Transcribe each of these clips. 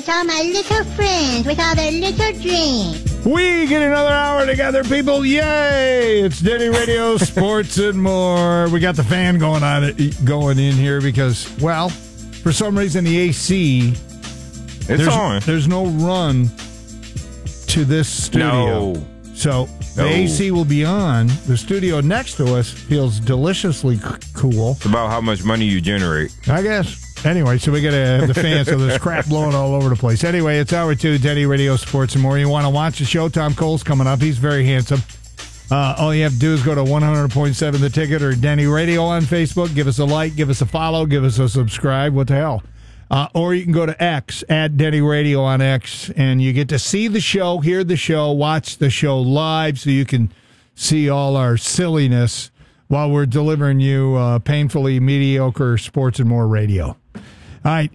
with all my little friends with all their little dreams. We get another hour together, people. Yay! It's Denny Radio, Sports and More. We got the fan going in here because, well, for some reason the AC, there's no run to this studio. No. So the AC will be on. The studio next to us feels deliciously cool. It's about how much money you generate. I guess. Anyway, so we got to have the fans, so there's crap blowing all over the place. Anyway, it's hour 2, Denny Radio, Sports and More. You want to watch the show? Tom Cole's coming up. He's very handsome. All you have to do is go to 100.7 The Ticket or Denny Radio on Facebook. Give us a like, give us a follow, give us a subscribe. What the hell? Or you can go to X, at Denny Radio on X, and you get to see the show, hear the show, watch the show live so you can see all our silliness while we're delivering you painfully mediocre Sports and More radio. All right,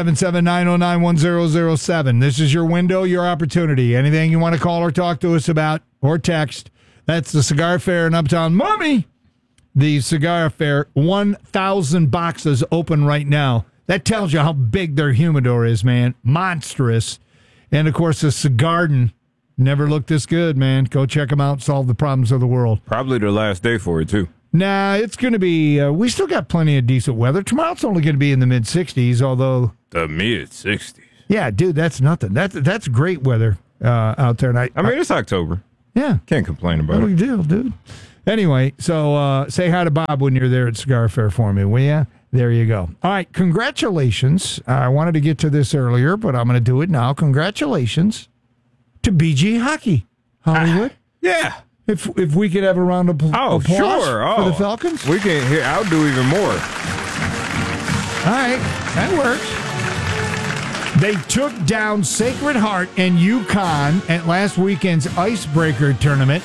877-909-1007. This is your window, your opportunity. Anything you want to call or talk to us about or text, that's the Cigar Fair in Uptown. Mommy! The Cigar Fair, 1,000 boxes open right now. That tells you how big their humidor is, man. Monstrous. And, of course, the Cigarden never looked this good, man. Go check them out, solve the problems of the world. Probably the last day for it, too. Nah, it's going to be, we still got plenty of decent weather. Tomorrow's only going to be in the mid-60s, although. The mid-60s. Yeah, dude, that's nothing. That's great weather out there. And I mean, it's October. Yeah. Can't complain about no big deal, dude. Anyway, so say hi to Bob when you're there at Cigar Fair for me, will ya? There you go. All right, congratulations. I wanted to get to this earlier, but I'm going to do it now. Congratulations to BG Hockey, Hollywood. Yeah. If we could have a round of applause for the Falcons. We can hear. I'll do even more. All right, that works. They took down Sacred Heart and UConn at last weekend's Icebreaker tournament.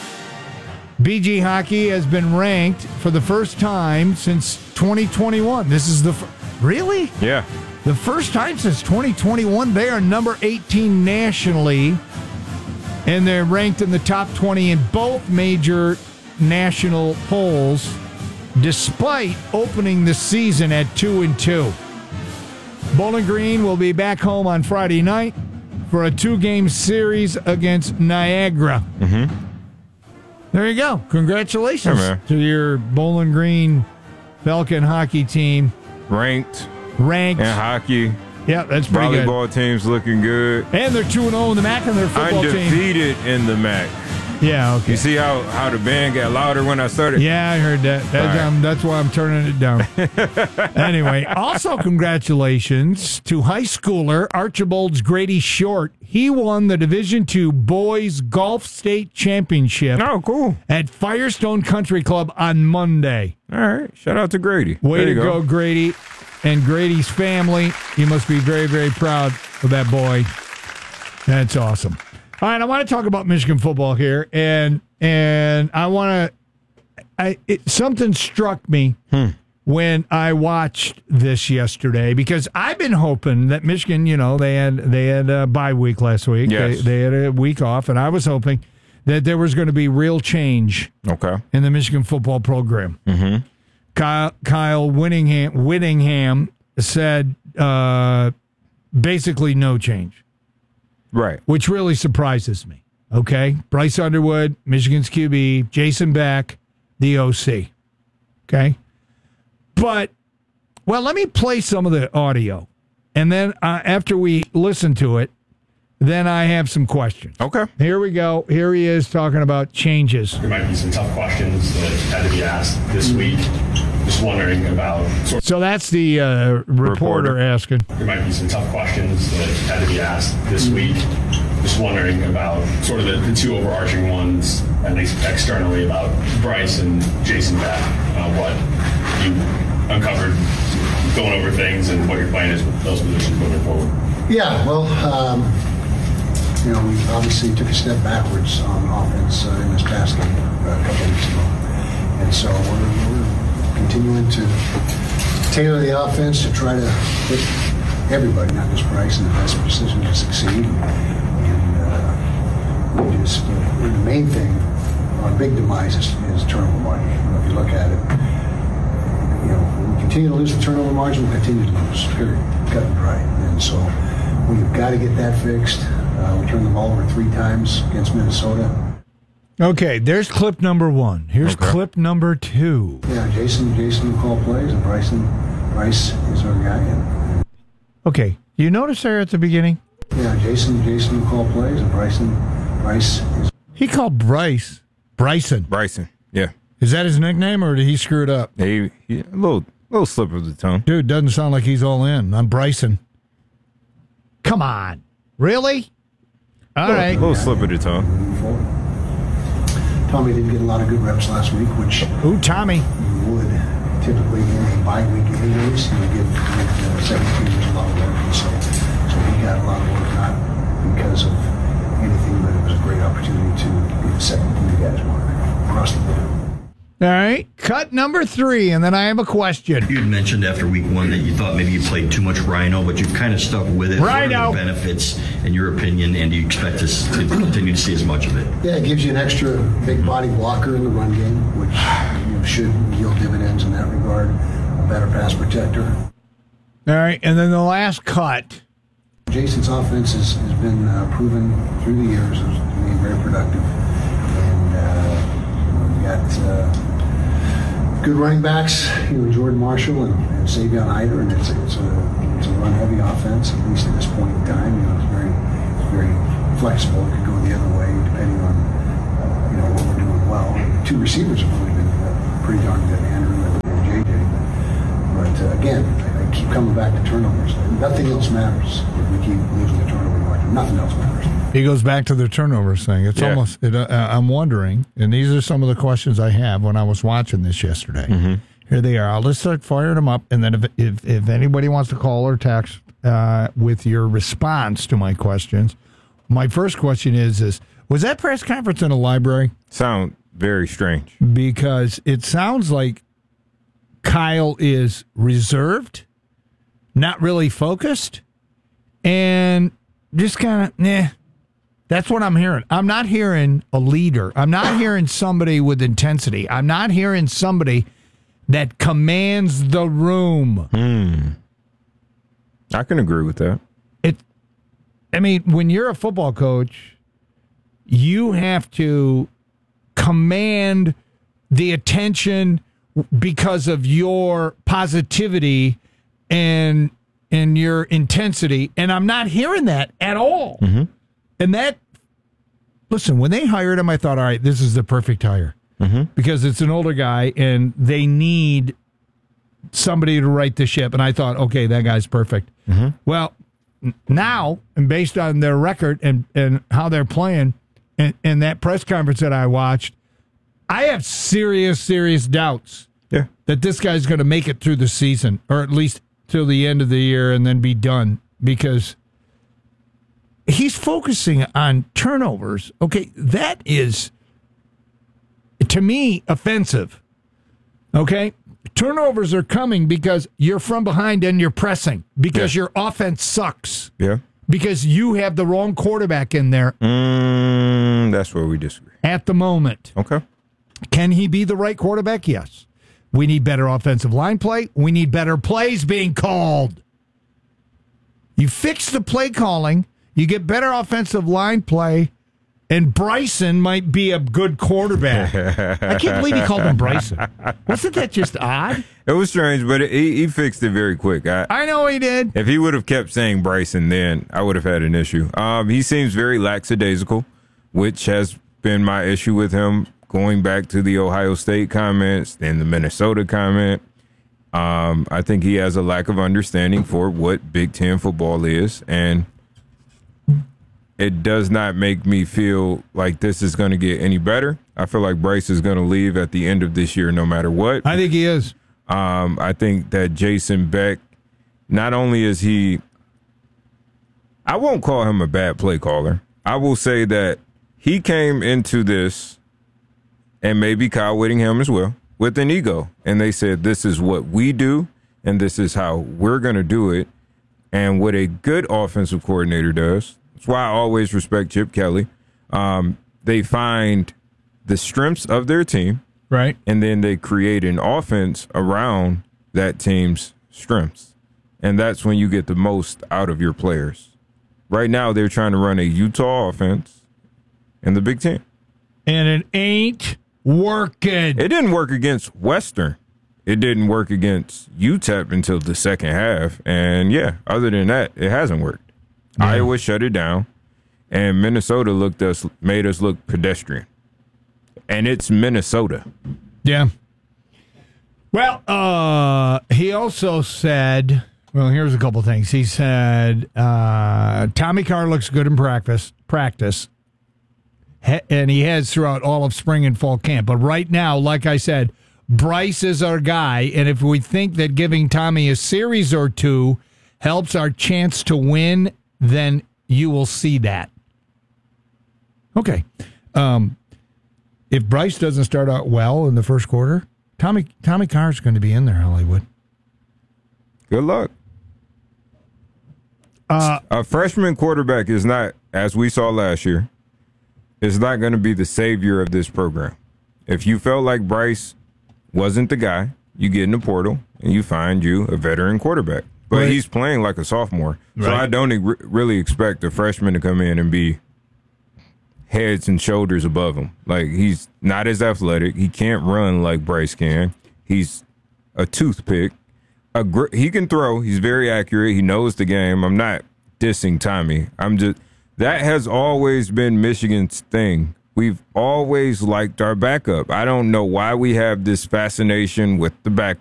BG Hockey has been ranked for the first time since 2021. This is really? Yeah. The first time since 2021. They are number 18 nationally. And they're ranked in the top 20 in both major national polls, despite opening the season at 2-2. Bowling Green will be back home on Friday night for a 2-game series against Niagara. Mm-hmm. There you go. Congratulations to your Bowling Green Falcon hockey team. Ranked. And hockey. Yeah, that's pretty good. Volleyball team's looking good. And they're 2-0 in the MAC, and their football team. Undefeated in the MAC. Yeah, okay. You see how the band got louder when I started? Yeah, I heard that. That's why I'm turning it down. Anyway, also congratulations to high schooler Archibald's Grady Short. He won the Division II Boys Golf State Championship. Oh, cool. At Firestone Country Club on Monday. All right. Shout out to Grady. Way to go, Grady. And Grady's family. You must be very, very proud of that boy. That's awesome. All right, I want to talk about Michigan football here, and I want to. Something struck me when I watched this yesterday because I've been hoping that Michigan, they had a bye week last week. Yes. They had a week off, and I was hoping that there was going to be real change. In the Michigan football program. Mm-hmm. Kyle Whittingham said basically no change. Right. Which really surprises me. Okay? Bryce Underwood, Michigan's QB, Jason Beck, the OC. Okay? But, well, let me play some of the audio. And then after we listen to it, then I have some questions. Okay. Here we go. Here he is talking about changes. There might be some tough questions that had to be asked this week. Just wondering about... So that's the reporter asking. There might be some tough questions that had to be asked this week. Just wondering about sort of the two overarching ones, at least externally, about Bryce and Jason Beck. What you uncovered going over things and what your plan is with those positions moving forward. Yeah, well, we obviously took a step backwards on offense in this past game a couple of weeks ago. And so we're continuing to tailor the offense to try to put everybody, not just Bryce, in the best position to succeed. And the main thing, our big demise is turnover margin. If you look at it, we continue to lose the turnover margin, we continue to lose, period, cut and dry. And so We've got to get that fixed. We turned the ball over 3 times against Minnesota. Okay, there's clip number 1. Here's clip number 2. Yeah, Jason will call plays, and Bryce is our guy. Okay, you notice there at the beginning? Yeah, Jason will call plays, and Bryce is. He called Bryson. Bryson, yeah. Is that his nickname, or did he screw it up? He a little slip of the tongue. Dude, doesn't sound like he's all in. I'm Bryson. Come on. Really? All right. A little slip of the tongue. Tommy didn't get a lot of good reps last week, which Ooh, Tommy. you would typically in a bye week anyways. You would give second teamers a lot of work. And so he got a lot of work, not because of anything, but it was a great opportunity to be the second team guys work across the board. All right. Cut number 3, and then I have a question. You had mentioned after week 1 that you thought maybe you played too much Rhino, but you've kind of stuck with it. Rhino. What are the benefits, in your opinion, and do you expect us to continue to see as much of it? Yeah, it gives you an extra big body blocker in the run game, which should yield dividends in that regard. A better pass protector. All right, and then the last cut. Jason's offense has been proven through the years as being very productive. And we got good running backs, Jordan Marshall and Savion Eider, and it's a run-heavy offense, at least at this point in time. It's very flexible. It could go the other way depending on what we're doing well. The 2 receivers have really been pretty darn good, Andrew and JJ. But again, I keep coming back to turnovers. Nothing else matters if we keep losing the turnover margin. Nothing else matters. He goes back to the turnovers thing. It's almost, I'm wondering, and these are some of the questions I have when I was watching this yesterday. Mm-hmm. Here they are. I'll just start firing them up, and then if anybody wants to call or text with your response to my questions, my first question is, was that press conference in a library? Sound very strange. Because it sounds like Kyle is reserved, not really focused, and just kind of, That's what I'm hearing. I'm not hearing a leader. I'm not hearing somebody with intensity. I'm not hearing somebody that commands the room. I can agree with that. When you're a football coach, you have to command the attention because of your positivity and your intensity, and I'm not hearing that at all. Mm-hmm. And listen, when they hired him, I thought, all right, this is the perfect hire. Mm-hmm. Because it's an older guy, and they need somebody to right the ship. And I thought, okay, that guy's perfect. Mm-hmm. Well, now, and based on their record and how they're playing, and that press conference that I watched, I have serious doubts that this guy's going to make it through the season, or at least till the end of the year and then be done, because he's focusing on turnovers. Okay, that is, to me, offensive. Okay? Turnovers are coming because you're from behind and you're pressing, because your offense sucks. Yeah. Because you have the wrong quarterback in there. That's where we disagree. At the moment. Okay. Can he be the right quarterback? Yes. We need better offensive line play. We need better plays being called. You fix the play calling, you get better offensive line play, and Bryson might be a good quarterback. I can't believe he called him Bryson. Wasn't that just odd? It was strange, but he fixed it very quick. I know he did. If he would have kept saying Bryson, then I would have had an issue. He seems very lackadaisical, which has been my issue with him, going back to the Ohio State comments and the Minnesota comment. I think he has a lack of understanding for what Big Ten football is, and it does not make me feel like this is going to get any better. I feel like Bryce is going to leave at the end of this year no matter what. I think he is. I think that Jason Beck, not only is he, I won't call him a bad play caller. I will say that he came into this, and maybe Kyle Whittingham as well, with an ego. And they said, this is what we do, and this is how we're going to do it. And what a good offensive coordinator does, that's why I always respect Chip Kelly. They find the strengths of their team, right, and then they create an offense around that team's strengths. And that's when you get the most out of your players. right now they're trying to run a Utah offense in the Big Ten. And it ain't working. It didn't work against Western. It didn't work against UTEP until the second half. And, yeah, other than that, it hasn't worked. Yeah. Iowa shut it down, and Minnesota made us look pedestrian. And it's Minnesota. Yeah. Well, he also said, well, here's a couple things. He said, Tommy Carr looks good in practice, and he has throughout all of spring and fall camp. But right now, like I said, Bryce is our guy, and if we think that giving Tommy a series or two helps our chance to win, then you will see that. Okay. If Bryce doesn't start out well in the first quarter, Tommy Carr's going to be in there, Hollywood. Good luck. A freshman quarterback is not, as we saw last year, is not going to be the savior of this program. If you felt like Bryce wasn't the guy, you get in the portal and you find you a veteran quarterback. But right. He's playing like a sophomore. Right. So I don't really expect a freshman to come in and be heads and shoulders above him. Like, he's not as athletic. He can't run like Bryce can. He's a toothpick. He can throw. He's very accurate. He knows the game. I'm not dissing Tommy. That has always been Michigan's thing. We've always liked our backup. I don't know why we have this fascination with the